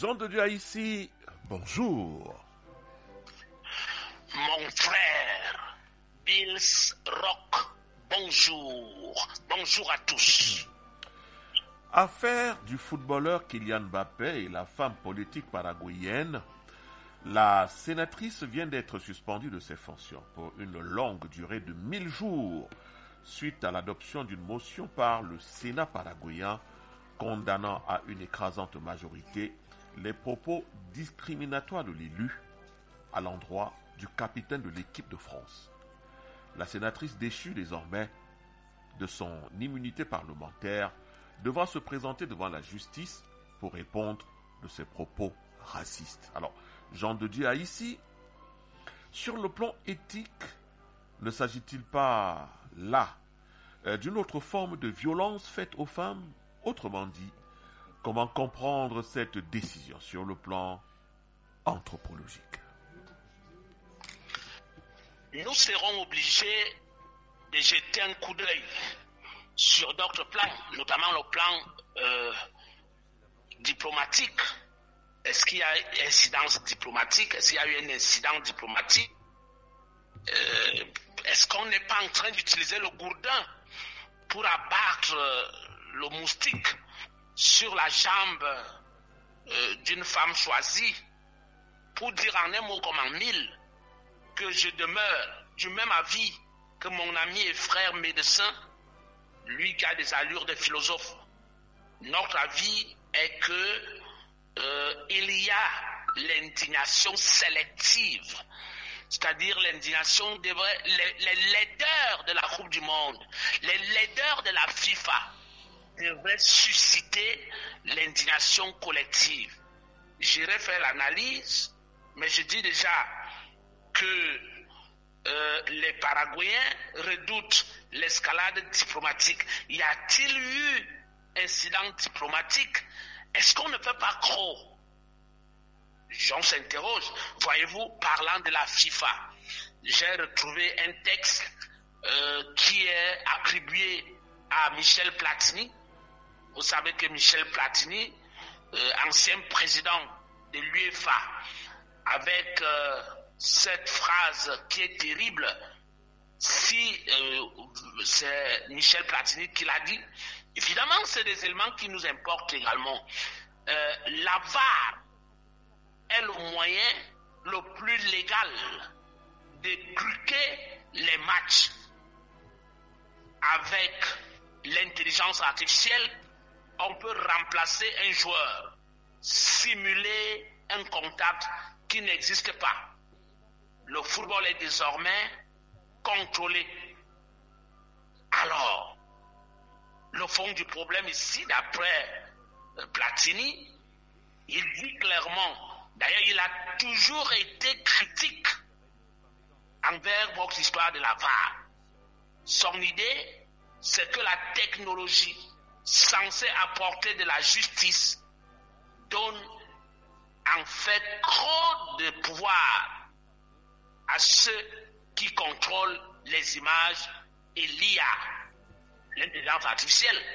Jean de Dieu ici, bonjour. Mon frère, Bills Rock, bonjour. Bonjour à tous. Affaire du footballeur Kylian Mbappé et la femme politique paraguayenne, la sénatrice vient d'être suspendue de ses fonctions pour une longue durée de 1000 jours suite à l'adoption d'une motion par le Sénat paraguayen condamnant à une écrasante majorité les propos discriminatoires de l'élu à l'endroit du capitaine de l'équipe de France. La sénatrice déchue désormais de son immunité parlementaire devra se présenter devant la justice pour répondre de ses propos racistes. Alors, Jean de Dieu a ici, sur le plan éthique, ne s'agit-il pas là d'une autre forme de violence faite aux femmes? Autrement dit, comment comprendre cette décision sur le plan anthropologique? Nous serons obligés de jeter un coup d'œil sur d'autres plans, notamment le plan diplomatique. Est-ce qu'il y a une incidence diplomatique? Est-ce qu'il y a eu un incident diplomatique? Est-ce qu'on n'est pas en train d'utiliser le gourdin pour abattre le moustique sur la jambe d'une femme choisie, pour dire en un mot comme en mille que je demeure du même avis que mon ami et frère médecin, lui qui a des allures de philosophe. Notre avis est que il y a l'indignation sélective, c'est-à-dire l'indignation les leaders de la Coupe du Monde, les leaders de la FIFA devraient susciter l'indignation collective. J'irai faire l'analyse, mais je dis déjà que les Paraguayens redoutent l'escalade diplomatique. Y a-t-il eu incident diplomatique? Est-ce qu'on ne peut pas croire? J'en s'interroge. Voyez-vous, parlant de la FIFA, j'ai retrouvé un texte qui est attribué à Michel Platini. Vous savez que Michel Platini, ancien président de l'UEFA, avec cette phrase qui est terrible, si c'est Michel Platini qui l'a dit, évidemment c'est des éléments qui nous importent également. La VAR est le moyen le plus légal de truquer les matchs. Avec l'intelligence artificielle, on peut remplacer un joueur, simuler un contact qui n'existe pas. Le football est désormais contrôlé. Alors, le fond du problème ici, d'après Platini, il dit clairement, d'ailleurs il a toujours été critique envers votre histoire de la VAR. Son idée, c'est que la technologie censée apporter de la justice donne en fait trop de pouvoir à ceux qui contrôlent les images et l'IA, l'intelligence artificielle.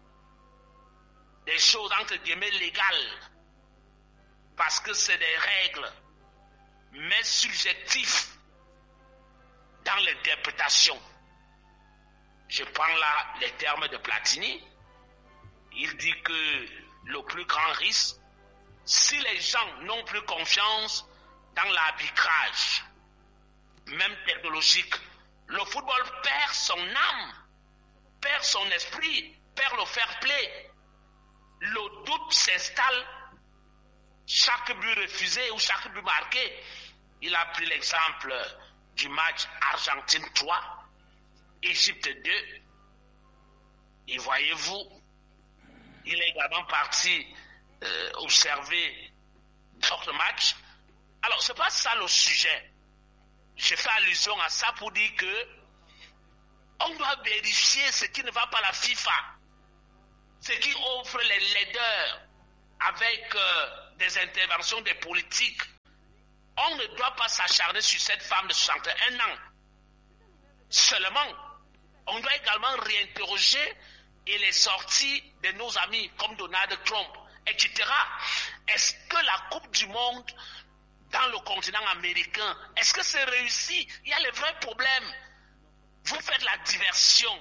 Des choses entre guillemets légales, parce que c'est des règles, mais subjectives dans l'interprétation. Je prends là les termes de Platini. Il dit que le plus grand risque, si les gens n'ont plus confiance dans l'arbitrage, même technologique, le football perd son âme, perd son esprit, perd le fair play. Le doute s'installe, chaque but refusé ou chaque but marqué. Il a pris l'exemple du match Argentine 3, Égypte 2. Et voyez-vous, il est également parti observer d'autres matchs. Alors, c'est pas ça le sujet. Je fais allusion à ça pour dire que on doit vérifier ce qui ne va pas à la FIFA, ce qui offre les leaders avec des interventions des politiques. On ne doit pas s'acharner sur cette femme de 61 ans. Seulement, on doit également réinterroger et les sorties de nos amis comme Donald Trump, etc. est-ce que la Coupe du Monde dans le continent américain, est-ce que c'est réussi? Il y a les vrais problèmes. Vous faites la diversion.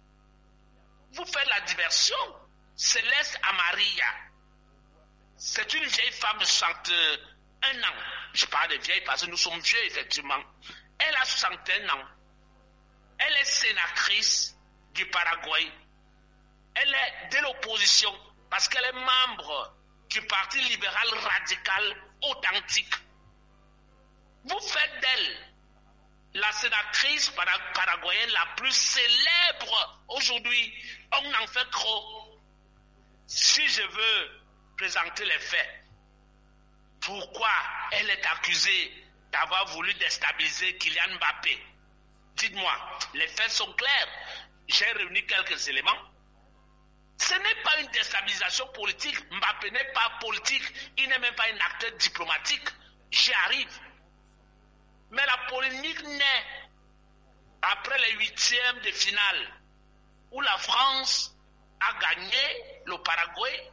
Céleste Amaria, c'est une vieille femme de 61 ans. Je parle de vieille parce que nous sommes vieux, effectivement. Elle a 61 ans. Elle est sénatrice du Paraguay. Elle est de l'opposition parce qu'elle est membre du Parti libéral radical authentique. Vous faites d'elle la sénatrice paraguayenne la plus célèbre aujourd'hui. On en fait trop. Si je veux présenter les faits, pourquoi elle est accusée d'avoir voulu déstabiliser Kylian Mbappé? Dites-moi, les faits sont clairs. J'ai réuni quelques éléments. Ce n'est pas une déstabilisation politique. Mbappé n'est pas politique. Il n'est même pas un acteur diplomatique. J'y arrive. Mais la polémique naît après les 8e de finale où la France a gagné le Paraguay.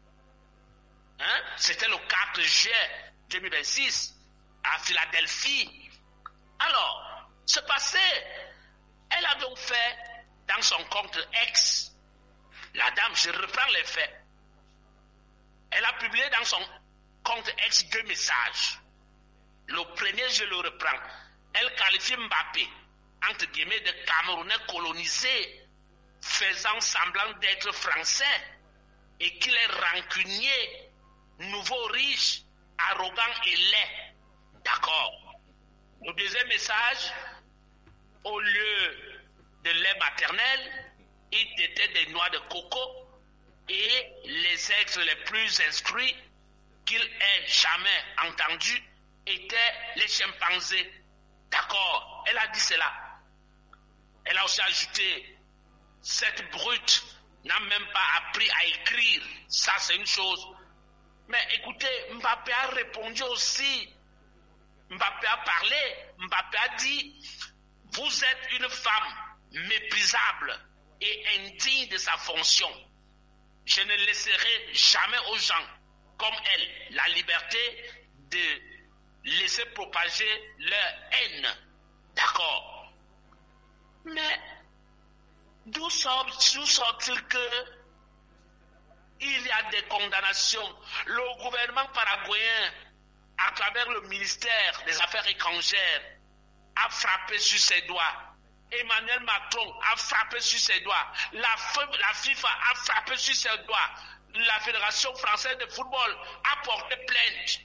C'était le 4 juillet 2026 à Philadelphie. Alors, ce passé, elle a donc fait dans son compte X, la dame, je reprends les faits, elle a publié dans son compte X 2 messages. Le premier, je le reprends. Elle qualifie Mbappé, entre guillemets, de Camerounais colonisé, faisant semblant d'être français, et qu'il est rancunier, nouveau riche, arrogant et laid. D'accord. Le deuxième message, au lieu de lait maternel, il était des noix de coco, et les êtres les plus instruits qu'il ait jamais entendus étaient les chimpanzés. D'accord, elle a dit cela. Elle a aussi ajouté, cette brute n'a même pas appris à écrire. Ça, c'est une chose. Mais écoutez, Mbappé a répondu aussi. Mbappé a parlé. Mbappé a dit, vous êtes une femme méprisable et indigne de sa fonction. Je ne laisserai jamais aux gens comme elle la liberté de laisser propager leur haine. D'accord. Mais d'où sort-il que il y a des condamnations? Le gouvernement paraguayen, à travers le ministère des Affaires étrangères, a frappé sur ses doigts. Emmanuel Macron a frappé sur ses doigts. La FIFA a frappé sur ses doigts. La Fédération française de football a porté plainte.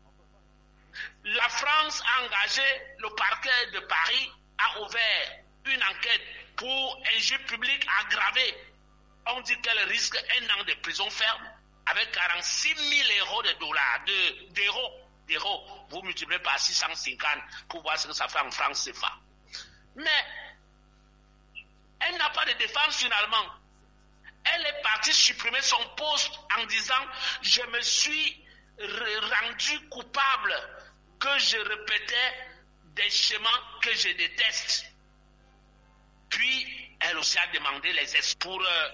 La France a engagé le parquet de Paris, a ouvert une enquête pour injure publique aggravée. On dit qu'elle risque 1 an de prison ferme avec 46 000 euros de dollars, d'euros. Vous multipliez par 650 pour voir ce que ça fait en France CFA. Mais elle n'a pas de défense finalement. Elle est partie supprimer son poste en disant « Je me suis rendu coupable que je répétais des schémas que je déteste ». Puis, elle aussi a demandé les excuses pour